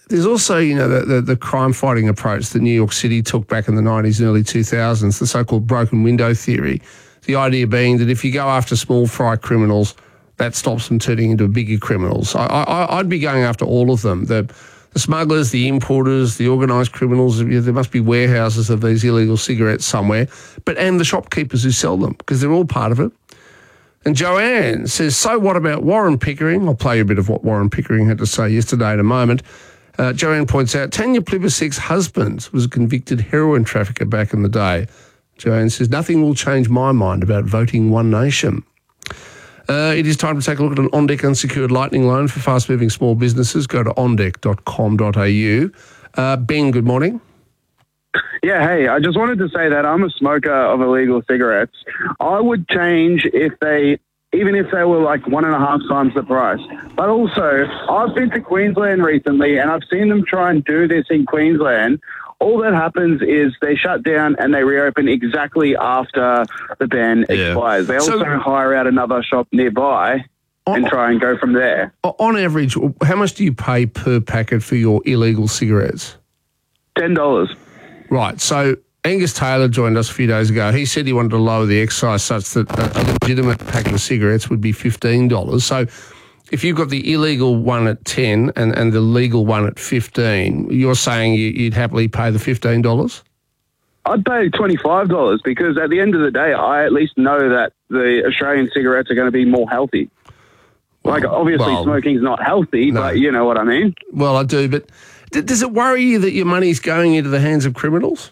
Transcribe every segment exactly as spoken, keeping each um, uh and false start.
there's also, you know, the, the, the crime-fighting approach that New York City took back in the nineties and early two thousands, the so-called broken window theory. The idea being that if you go after small fry criminals, that stops them turning into bigger criminals. I, I, I'd be going after all of them. The, the smugglers, the importers, the organised criminals. There must be warehouses of these illegal cigarettes somewhere, but and the shopkeepers who sell them, because they're all part of it. And Joanne says, so what about Warren Pickering? I'll play you a bit of what Warren Pickering had to say yesterday in a moment. Uh, Joanne points out, Tanya Plibersek's husband was a convicted heroin trafficker back in the day. Joanne says, nothing will change my mind about voting One Nation. Uh, it is time to take a look at an OnDeck unsecured lightning loan for fast-moving small businesses. Go to on deck dot com dot a u. Uh, Ben, good morning. Yeah, hey, I just wanted to say that I'm a smoker of illegal cigarettes. I would change if they, even if they were like one and a half times the price. But also, I've been to Queensland recently and I've seen them try and do this in Queensland. All that happens is they shut down and they reopen exactly after the ban yeah. expires. They also so, hire out another shop nearby on, and try and go from there. On average, how much do you pay per packet for your illegal cigarettes? ten dollars. Right. So Angus Taylor joined us a few days ago. He said he wanted to lower the excise such that a legitimate packet of cigarettes would be fifteen dollars. So if you've got the illegal one at ten and, and the legal one at fifteen, you're saying you, you'd happily pay the fifteen dollars? I'd pay twenty-five dollars because at the end of the day, I at least know that the Australian cigarettes are going to be more healthy. Like, obviously, well, smoking's not healthy, no. but you know what I mean? Well, I do, but d- does it worry you that your money's going into the hands of criminals?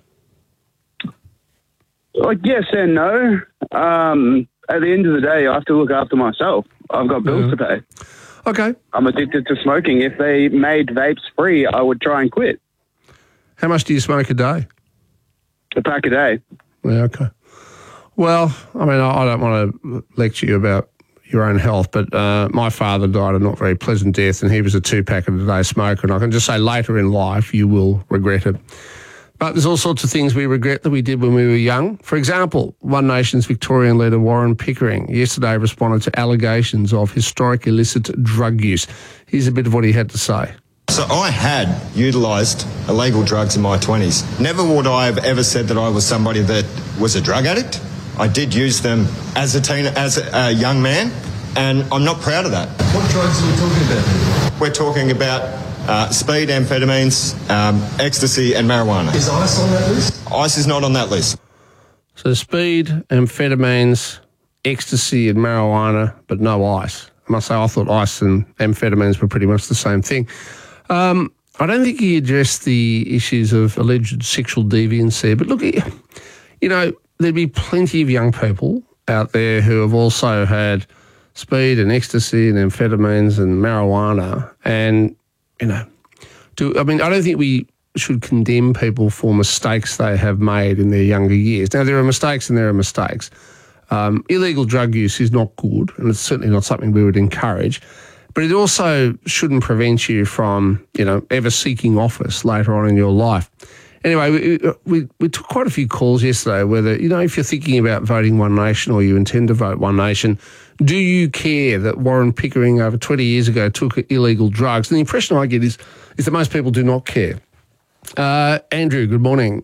Like, yes and no. Um, at the end of the day, I have to look after myself. I've got bills yeah. to pay. Okay. I'm addicted to smoking. If they made vapes free, I would try and quit. How much do you smoke a day? A pack a day. Yeah, okay. Well, I mean, I, I don't want to lecture you about your own health, but uh, my father died a not very pleasant death, and he was a two-packet-a-day smoker, and I can just say later in life you will regret it. But there's all sorts of things we regret that we did when we were young. For example, One Nation's Victorian leader Warren Pickering yesterday responded to allegations of historic illicit drug use. Here's a bit of what he had to say. So I had utilised illegal drugs in my twenties. Never would I have ever said that I was somebody that was a drug addict. I did use them as a teen, as a, a young man, and I'm not proud of that. What drugs are we talking about? We're talking about uh, speed, amphetamines, um, ecstasy and marijuana. Is ice on that list? Ice is not on that list. So speed, amphetamines, ecstasy and marijuana, but no ice. I must say I thought ice and amphetamines were pretty much the same thing. Um, I don't think he addressed the issues of alleged sexual deviancy, but look, you know, there'd be plenty of young people out there who have also had speed and ecstasy and amphetamines and marijuana. And, you know, to, I mean, I don't think we should condemn people for mistakes they have made in their younger years. Now, there are mistakes and there are mistakes. Um, illegal drug use is not good, and it's certainly not something we would encourage. But it also shouldn't prevent you from, you know, ever seeking office later on in your life. Anyway, we, we we took quite a few calls yesterday whether, you know, if you're thinking about voting One Nation or you intend to vote One Nation, do you care that Warren Pickering over twenty years ago took illegal drugs? And the impression I get is, is that most people do not care. Uh, Andrew, good morning.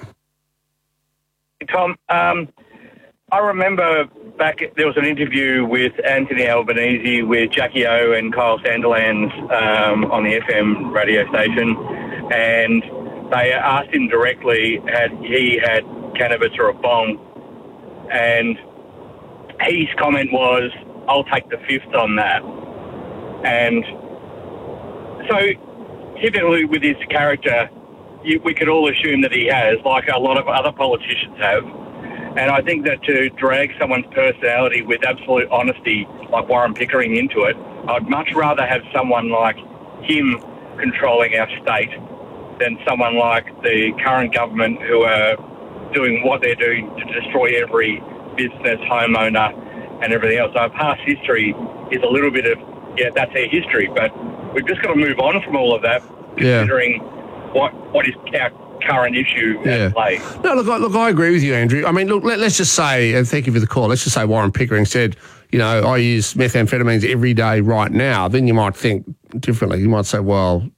Tom, um, I remember back, there was an interview with Anthony Albanese with Jackie O and Kyle Sandilands um, on the F M radio station, and they asked him directly had he had cannabis or a bong, and his comment was, I'll take the fifth on that. And so typically with his character, you, we could all assume that he has, like a lot of other politicians have. And I think that to drag someone's personality with absolute honesty, like Warren Pickering, into it, I'd much rather have someone like him controlling our state than someone like the current government who are doing what they're doing to destroy every business, homeowner and everything else. Our past history is a little bit of, yeah, that's our history, but we've just got to move on from all of that, considering yeah. what what is our current issue yeah. at play. No, look, I, look, I agree with you, Andrew. I mean, look, let, let's just say, and thank you for the call, let's just say Warren Pickering said, you know, I use methamphetamines every day right now. Then you might think differently. You might say, well,